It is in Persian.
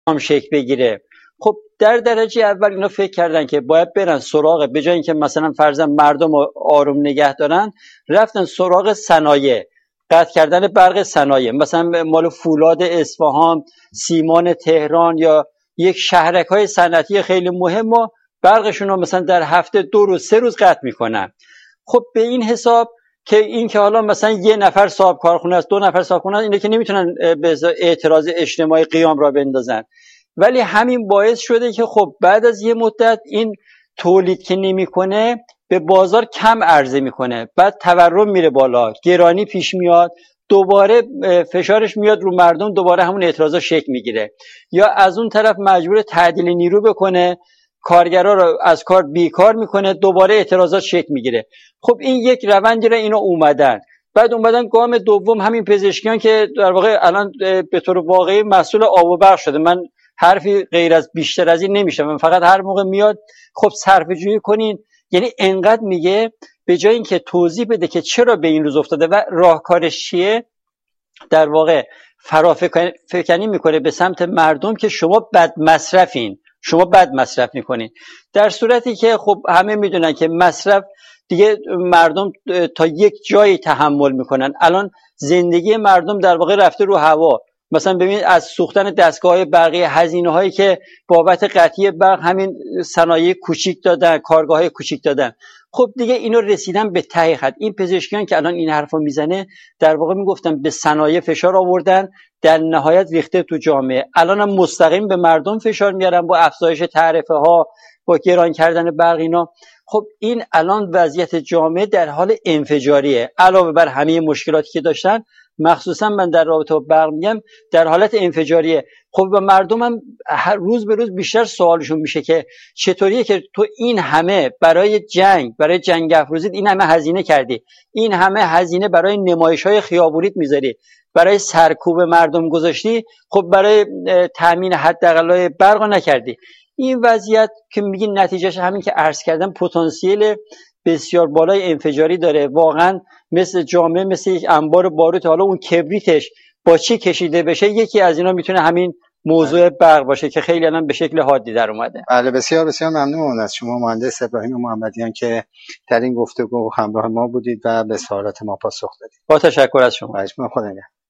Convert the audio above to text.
هم شکل بگیره. خب در درجه اول اینا فکر کردن که باید برن سراغ، به جای اینکه مثلا فرضاً مردم رو آروم نگه دارن، رفتن سراغ صنایع، قطع کردن برق صنایع، مثلا مال فولاد اصفهان، سیمان تهران یا یک شهرک‌های صنعتی خیلی مهم و برقشون رو مثلا در هفته 2 روز 3 روز قطع میکنن. خب به این حساب که این که حالا مثلا 1 نفر صاحب کارخونه است، 2 نفر صاحب کارخونه است، اینا که نمیتونن به اعتراض اجتماعی قیام را بندازن، ولی همین باعث شده که خب بعد از یه مدت این تولید که نمیکنه به بازار کم عرضه میکنه، بعد تورم میره بالا، گرانی پیش میاد، دوباره فشارش میاد رو مردم، دوباره همون اعتراضا شکل میگیره، یا از اون طرف مجبور تعدیل نیرو بکنه، کارگرا رو از کار بیکار میکنه، دوباره اعتراضات شکل میگیره. خب این یک روندی رو اینا اومدن گام دوم همین پزشکیان که در واقع الان به طور واقعی مسئول آب و برق شده. من حرفی غیر از بیشتر از این نمیشم، فقط هر موقع میاد خب صرفه جویی کنین، یعنی انقدر میگه به جای اینکه توضیح بده که چرا به این روز افتاده و راهکارش چیه، در واقع فرافکنی میکنه به سمت مردم که شما بد مصرفین، شما بد مصرف میکنین، در صورتی که خب همه میدونن که مصرف دیگه مردم تا یک جایی تحمل میکنن. الان زندگی مردم در واقع رفته رو هوا. مثلا ببینید از سوختن دستگاه‌های برقی، هزینه‌هایی که بابت قطعی برق همین صنایع کوچیک دادن، کارگاه‌های کوچیک دادن، خب دیگه اینو رسیدن به ته خط. این پزشکیان که الان این حرفو میزنه در واقع میگفتن به صنایع فشار آوردن، در نهایت ریخته تو جامعه. الان هم مستقیم به مردم فشار میارن با افزایش تعرفه ها، با گران کردن برق اینا. خب این الان وضعیت جامعه در حال انفجاریه، علاوه بر همه مشکلاتی که داشتن، مخصوصا من در رابطه با برق میگم در حالت انفجاریه. خب و مردم هم هر روز به روز بیشتر سوالشون میشه که چطوریه که تو این همه برای جنگ افروزی این همه هزینه کردی، این همه هزینه برای نمایش‌های خیابونیت میذاری، برای سرکوب مردم گذاشتی، خب برای تامین حداقلای برق نکردی. این وضعیت که میگین نتیجهش همین که عرض کردم، پتانسیل بسیار بالای انفجاری داره. واقعا مثل جامعه مثل یک انبار باروت، حالا اون کبریتش با چی کشیده بشه، یکی از اینا میتونه همین موضوع برق باشه که خیلی الان به شکل حادی در اومده. بله، بسیار بسیار ممنون از شما مهندس ابراهیم محمدیان که در این گفتگو همراه ما بودید و به سوالات ما پاسخ دادید. با تشکر از شما. خدا نگهدار.